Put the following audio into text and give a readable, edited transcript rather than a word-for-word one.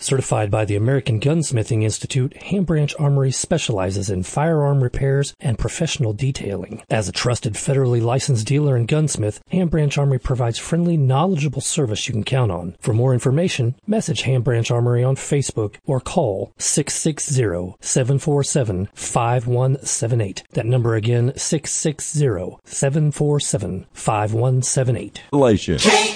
Certified by the American Gunsmithing Institute, Ham Branch Armory specializes in firearm repairs and professional detailing. As a trusted federally licensed dealer and gunsmith, Ham Branch Armory provides friendly, knowledgeable service you can count on. For more information, message Ham Branch Armory on Facebook or call 660-747-5178. That number again, 660-747-5178.